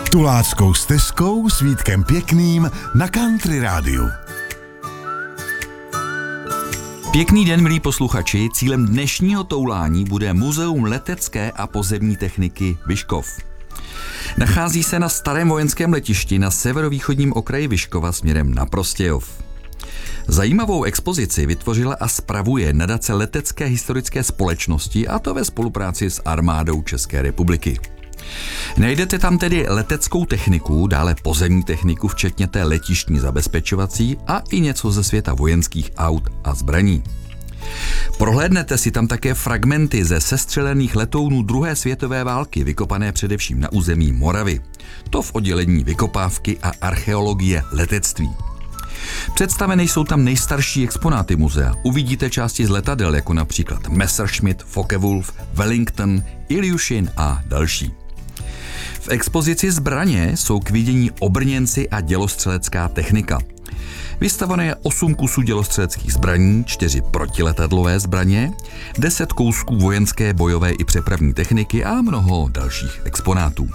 Tuláckou stezkou s Vítkem Pěkným na Country Rádiu. Pěkný den, milí posluchači. Cílem dnešního toulání bude Muzeum letecké a pozemní techniky Vyškov. Nachází se na starém vojenském letišti na severovýchodním okraji Vyškova směrem na Prostějov. Zajímavou expozici vytvořila a spravuje nadace Letecké historické společnosti, a to ve spolupráci s Armádou České republiky. Najdete tam tedy leteckou techniku, dále pozemní techniku, včetně té letištní zabezpečovací a i něco ze světa vojenských aut a zbraní. Prohlédnete si tam také fragmenty ze sestřelených letounů druhé světové války, vykopané především na území Moravy. To v oddělení vykopávky a archeologie letectví. Představené jsou tam nejstarší exponáty muzea. Uvidíte části z letadel, jako například Messerschmitt, Focke-Wulf, Wellington, Ilyushin a další. V expozici zbraně jsou k vidění obrněnci a dělostřelecká technika. Vystavené je 8 kusů dělostřeleckých zbraní, 4 protiletadlové zbraně, 10 kousků vojenské, bojové i přepravní techniky a mnoho dalších exponátů.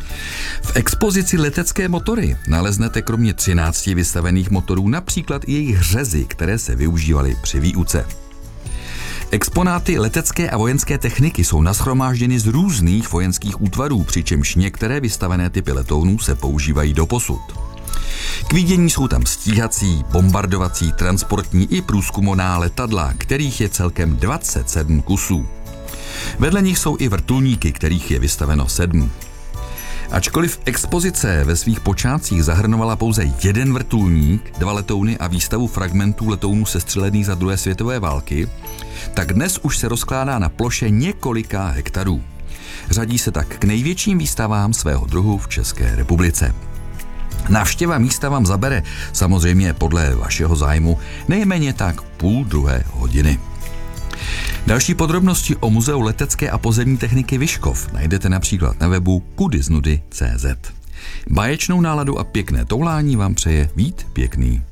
V expozici letecké motory naleznete kromě 13 vystavených motorů například i jejich řezy, které se využívaly při výuce. Exponáty letecké a vojenské techniky jsou nashromážděny z různých vojenských útvarů, přičemž některé vystavené typy letounů se používají doposud. K vidění jsou tam stíhací, bombardovací, transportní i průzkumová letadla, kterých je celkem 27 kusů. Vedle nich jsou i vrtulníky, kterých je vystaveno 7. Ačkoliv expozice ve svých počátcích zahrnovala pouze jeden vrtulník, 2 letouny a výstavu fragmentů letounů sestřelených za druhé světové války, tak dnes už se rozkládá na ploše několika hektarů. Řadí se tak k největším výstavám svého druhu v České republice. Návštěva místa vám zabere, samozřejmě podle vašeho zájmu, nejméně tak 1,5 hodiny. Další podrobnosti o Muzeu letecké a pozemní techniky Vyškov najdete například na webu kudyznudy.cz. Báječnou náladu a pěkné toulání vám přeje Vít Pěkný.